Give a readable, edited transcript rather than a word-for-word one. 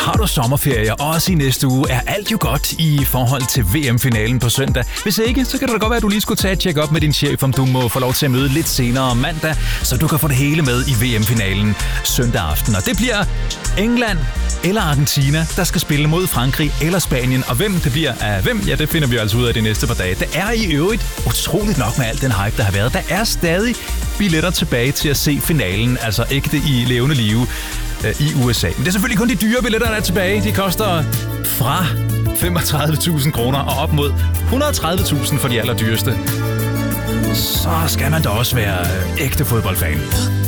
Har du sommerferie også i næste uge, er alt jo godt i forhold til VM-finalen på søndag. Hvis ikke, så kan det da godt være, at du lige skulle tage et check op med din chef, om du må få lov til at møde lidt senere mandag, så du kan få det hele med i VM-finalen søndag aften. Og det bliver England eller Argentina, der skal spille mod Frankrig eller Spanien. Og hvem det bliver af hvem, ja, det finder vi altså ud af de næste par dage. Det er i øvrigt utroligt nok med al den hype, der har været. Der er stadig billetter tilbage til at se finalen, altså ægte i levende live i USA. Men det er selvfølgelig kun de dyre billetter, der er tilbage. De koster fra 35.000 kroner og op mod 130.000 for de allerdyreste. Så skal man da også være ægte fodboldfan.